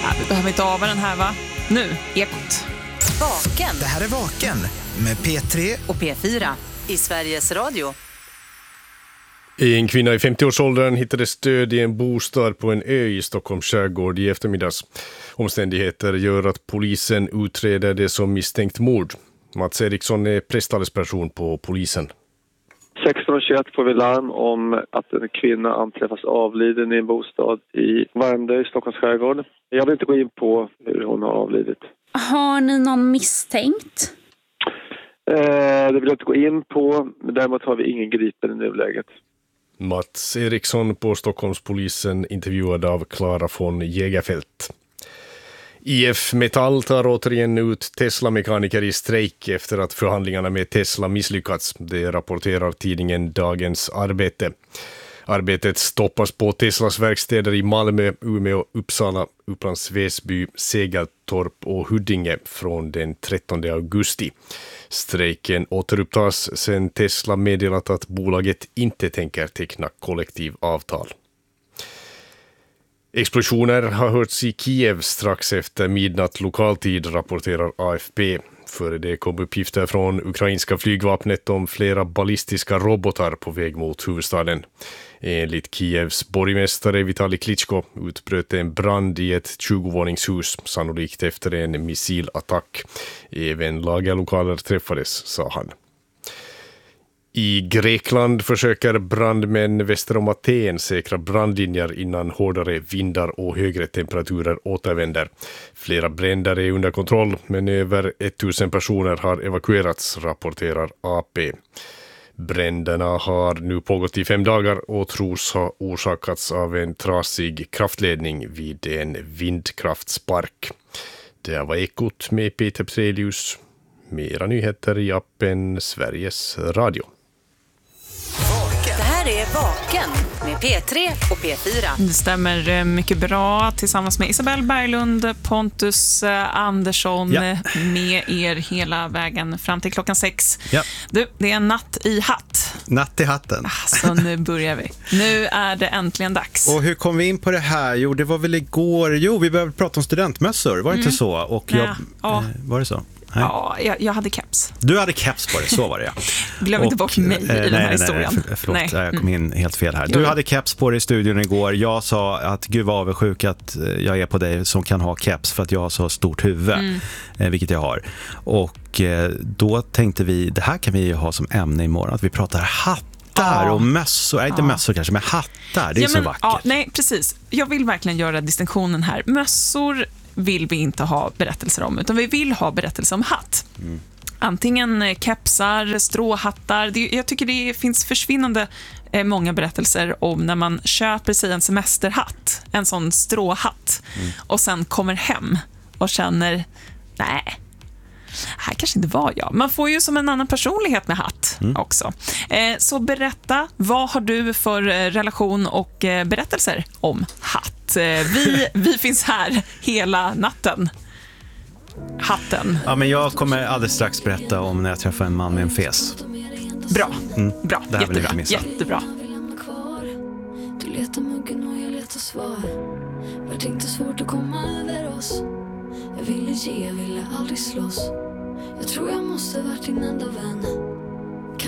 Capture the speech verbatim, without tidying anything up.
Ja, vi behöver inte ava den här, va? Nu, Ekot. Vaken. Det här är Vaken med P tre och P fyra i Sveriges Radio. En kvinna i femtioårsåldern hittades död i en bostad på en ö i Stockholms skärgård i eftermiddags. Omständigheter gör att polisen utreder det som misstänkt mord. Mats Eriksson är presstalesperson på polisen. sexton tjugoett får vi larm om att en kvinna anträffas avliden i en bostad i Värmdö i Stockholms skärgård. Jag vill inte gå in på hur hon har avlidit. Har ni någon misstänkt? Eh, det vill jag inte gå in på, men däremot har vi ingen gripen i nuläget. Mats Eriksson på Stockholmspolisen intervjuad av Klara von Jägerfält. I F Metall tar återigen ut Tesla-mekaniker i strejk efter att förhandlingarna med Tesla misslyckats. Det rapporterar tidningen Dagens Arbete. Arbetet stoppas på Teslas verkstäder i Malmö, Umeå, Uppsala, Upplands Väsby, Segeltorp och Huddinge från den trettonde augusti. Strejken återupptas sedan Tesla meddelat att bolaget inte tänker teckna kollektivavtal. Explosioner har hörts i Kiev strax efter midnatt lokaltid, rapporterar A F P. Före det kom uppgifter från ukrainska flygvapnet om flera ballistiska robotar på väg mot huvudstaden. Enligt Kievs borgmästare Vitali Klitschko utbröt en brand i ett tjugovåningshus, sannolikt efter en missilattack. Även lagerlokaler träffades, sa han. I Grekland försöker brandmän väster om Aten säkra brandlinjer innan hårdare vindar och högre temperaturer återvänder. Flera bränder är under kontroll, men över tusen personer har evakuerats, rapporterar A P. Bränderna har nu pågått i fem dagar och tros ha orsakats av en trasig kraftledning vid en vindkraftspark. Det var Ekot med Peter Pselius. Mera nyheter i appen Sveriges Radio. Det här är Vaken med P tre och P fyra. Det stämmer mycket bra tillsammans med Isabel Berglund, Pontus Andersson, ja. med er hela vägen fram till klockan sex. Ja. Du, det är en natt i hatt. Natt i hatten. Så nu börjar vi. Nu är det äntligen dags. Och hur kom vi in på det här? Jo, det var väl igår. Jo, vi började prata om studentmössor, var det Mm. inte så? Och jag, Ja. Ja. Eh, var det så? Nej. Ja, jag, jag hade keps. Du hade keps på det, så var det, ja. Glöm inte bort mig i eh, den här nej, nej, historien. Nej, förlåt, nej. jag kom in helt fel här. Du jo. hade keps på dig i studion igår. Jag sa att gud var avundsjuk att jag är på dig som kan ha keps för att jag har så stort huvud, mm. eh, vilket jag har. Och eh, då tänkte vi, det här kan vi ju ha som ämne imorgon, att vi pratar hatt. Ja. Och mössor, nej, inte ja. mössor kanske, men hattar, det är ja, men, så vackert. Ja, nej, precis. Jag vill verkligen göra distinktionen här. Mössor vill vi inte ha berättelser om, utan vi vill ha berättelser om hatt. Mm. Antingen kepsar, stråhattar. Det, jag tycker det finns försvinnande eh, många berättelser om när man köper sig en semesterhatt, en sån stråhatt, mm. och sen kommer hem och känner, nej, här kanske inte var jag. Man får ju som en annan personlighet med hatt mm. också. Eh, så berätta, vad har du för eh, relation och eh, berättelser om hatt? Eh, vi, vi finns här hela natten. Hatten. Ja, men jag kommer alldeles strax berätta om när jag träffar en man med en fes. Bra, mm. bra, det här jättebra, vill jag jättebra. Du letar muggen och jag letar svar. Vart inte svårt att komma över oss. Jag ville ge, jag ville aldrig slåss. Jag tror jag måste varit din enda vän.